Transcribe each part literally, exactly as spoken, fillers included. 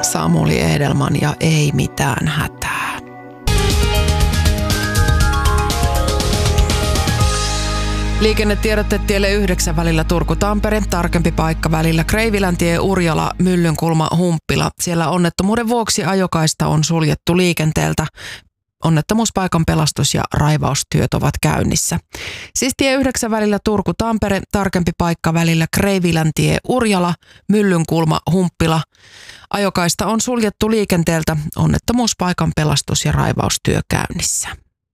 Samuli Edelman ja Ei mitään hätää. Liikennetiedotteet tielle yhdeksän välillä Turku-Tampere, tarkempi paikka välillä Kreiviläntie, Urjala, Myllynkulma, Humppila. Siellä onnettomuuden vuoksi ajokaista on suljettu liikenteeltä. Onnettomuuspaikan pelastus- ja raivaustyöt ovat käynnissä. Siis tie yhdeksän välillä Turku-Tampere, tarkempi paikka välillä Kreiviläntie, Urjala, Myllynkulma, Humppila. Ajokaista on suljettu liikenteeltä. Onnettomuuspaikan pelastus- ja raivaustyö käynnissä.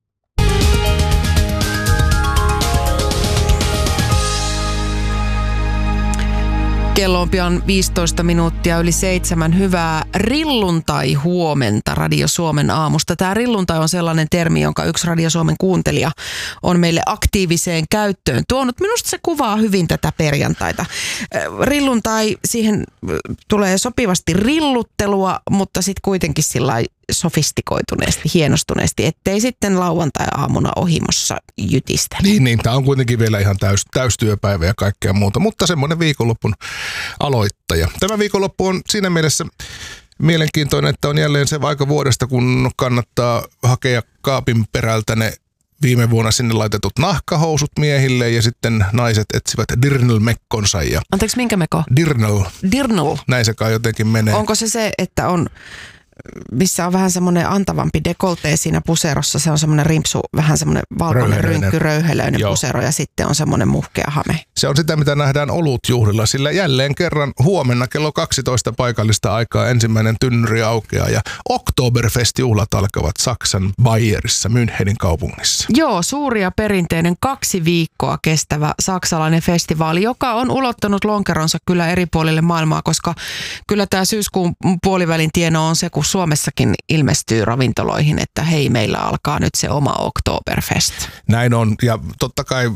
Kello on pian viisitoista minuuttia yli seitsemän. Hyvää rilluntai-huomenta Radio Suomen aamusta. Tämä rilluntai on sellainen termi, jonka yksi Radio Suomen kuuntelija on meille aktiiviseen käyttöön tuonut. Minusta se kuvaa hyvin tätä perjantaita. Rilluntai, siihen tulee sopivasti rilluttelua, mutta sitten kuitenkin sillä sofistikoituneesti, hienostuneesti, ettei sitten lauantai-aamuna ohimossa jytistä. Niin, niin, tämä on kuitenkin vielä ihan täys, täystyöpäivä ja kaikkea muuta, mutta semmoinen viikonloppun aloittaja. Tämä viikonloppu on siinä mielessä mielenkiintoinen, että on jälleen se aika vuodesta, kun kannattaa hakea kaapin perältä ne viime vuonna sinne laitetut nahkahousut miehille ja sitten naiset etsivät dirndl-mekkonsa. Ja Anteeksi, minkä mekko? Dirndl. Dirndl. Näin se kai jotenkin menee. Onko se se, että on missä on vähän semmoinen antavampi dekoltee siinä puserossa, se on semmoinen rimpsu, vähän semmoinen valkoinen rynkky, röyhelöinen pusero ja sitten on semmoinen muhkea hame. Se on sitä, mitä nähdään olutjuhlilla, sillä jälleen kerran huomenna kello kaksitoista paikallista aikaa ensimmäinen tynnyri aukeaa ja Oktoberfest-juhlat alkavat Saksan Bayerissa, Münchenin kaupungissa. Joo, suuri ja perinteinen kaksi viikkoa kestävä saksalainen festivaali, joka on ulottanut lonkeronsa kyllä eri puolille maailmaa, koska kyllä tämä syyskuun puolivälin tieno on se, kun Suomessakin ilmestyy ravintoloihin, että hei, meillä alkaa nyt se oma Oktoberfest. Näin on, ja totta kai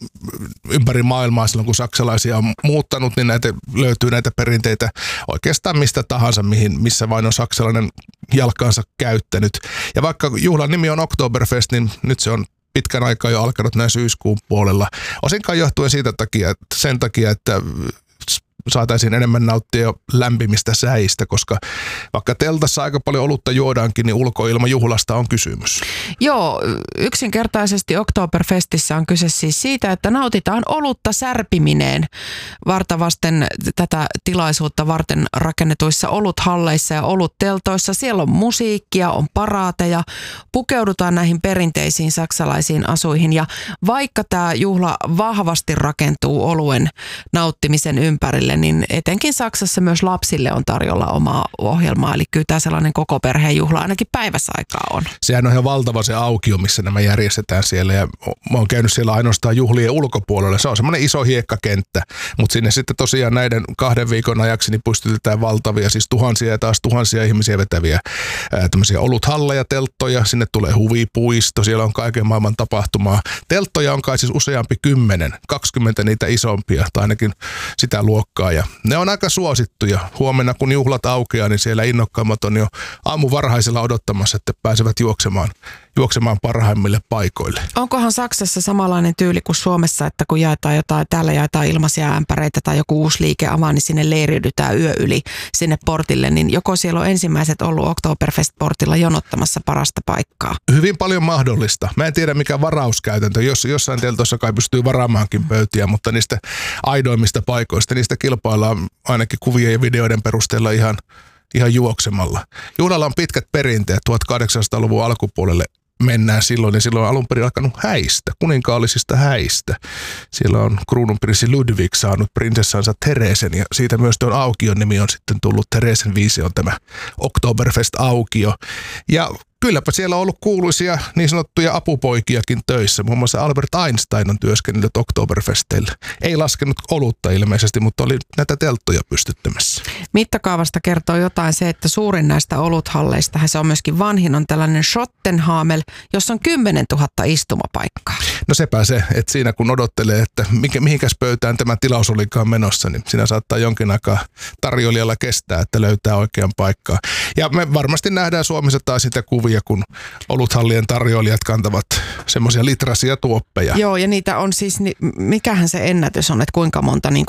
ympäri maailmaa silloin, kun saksalaisia on muuttanut, niin näitä löytyy näitä perinteitä oikeastaan mistä tahansa, mihin, missä vain on saksalainen jalkansa käyttänyt. Ja vaikka juhlan nimi on Oktoberfest, niin nyt se on pitkän aikaa jo alkanut näin syyskuun puolella. Osinkaan johtuen siitä takia, sen takia, että saataisiin enemmän nauttia jo lämpimistä säistä, koska vaikka teltassa aika paljon olutta juodaankin, niin ulkoilmajuhlasta on kysymys. Joo, yksinkertaisesti Oktoberfestissä on kyse siis siitä, että nautitaan olutta särpimineen vartavasten tätä tilaisuutta varten rakennetuissa oluthalleissa ja olutteltoissa. Siellä on musiikkia, on paraateja, pukeudutaan näihin perinteisiin saksalaisiin asuihin ja vaikka tämä juhla vahvasti rakentuu oluen nauttimisen ympärille, niin etenkin Saksassa myös lapsille on tarjolla omaa ohjelmaa. Eli kyllä tämä sellainen koko perheen juhla ainakin päivässä aikaa on. Sehän on ihan valtava se aukio, missä nämä järjestetään siellä. Ja mä oon käynyt siellä ainoastaan juhlien ulkopuolella. Se on semmoinen iso hiekkakenttä, mutta sinne sitten tosiaan näiden kahden viikon ajaksi niin pystytetään valtavia, siis tuhansia ja taas tuhansia ihmisiä vetäviä ää, tämmöisiä oluthalleja, telttoja. Sinne tulee huvipuisto, siellä on kaiken maailman tapahtumaa. Telttoja on kai siis useampi kymmenen, kaksikymmentä niitä isompia tai ainakin sitä luokkaa. Ja ne on aika suosittuja. Huomenna kun juhlat aukeaa, niin siellä innokkaammat on jo aamu varhaisella odottamassa, että pääsevät juoksemaan, juoksemaan parhaimmille paikoille. Onkohan Saksassa samanlainen tyyli kuin Suomessa, että kun jaetaan jotain, täällä jaetaan ilmaisia ämpäreitä tai joku uusi liike avaa, niin sinne leiriydytään yö yli sinne portille, niin joko siellä on ensimmäiset ollut Oktoberfest-portilla jonottamassa parasta paikkaa? Hyvin paljon mahdollista. Mä en tiedä mikä varauskäytäntö. Jos, jossain teltossa kai pystyy varaamaankin pöytiä, mutta niistä aidoimmista paikoista, niistä kilpaillaan ainakin kuvien ja videoiden perusteella ihan, ihan juoksemalla. Juhlalla on pitkät perinteet. tuhatkahdeksansataaluvun alkupuolelle mennään silloin, ja silloin on alun perin alkanut häistä, kuninkaallisista häistä. Siellä on kruununprinssi Ludwig saanut prinsessansa Theresen, ja siitä myös tuon aukion nimi on sitten tullut. Theresen viisi on tämä Oktoberfest-aukio. Ja kylläpä siellä on ollut kuuluisia niin sanottuja apupoikiakin töissä. Muun muassa Albert Einstein on työskennellyt Oktoberfesteillä. Ei laskenut olutta ilmeisesti, mutta oli näitä telttoja pystyttämässä. Mittakaavasta kertoo jotain se, että suurin näistä oluthalleista, se on myöskin vanhin, on tällainen Schottenhamel, jossa on kymmenen tuhatta istumapaikkaa. No sepä se, että siinä kun odottelee, että mikä, mihinkäs pöytään tämä tilaus olikaan menossa, niin siinä saattaa jonkin aikaa tarjoilijalla kestää, että löytää oikean paikkaa. Ja me varmasti nähdään Suomessa taas sitä kuvia, kun oluthallien tarjoilijat kantavat semmoisia litrasia tuoppeja. Joo, ja niitä on siis, mikähän se ennätys on, että kuinka monta niin kuin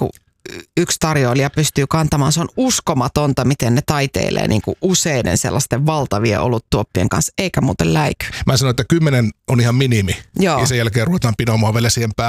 yksi tarjoilija pystyy kantamaan. Se on uskomatonta, miten ne taiteilee niin kuin useiden sellaisten valtavien oluttuoppien kanssa, eikä muuten läiky. Mä sanoin, että kymmenen on ihan minimi. Joo. Ja sen jälkeen ruvetaan pinomaan vielä siihen päälle.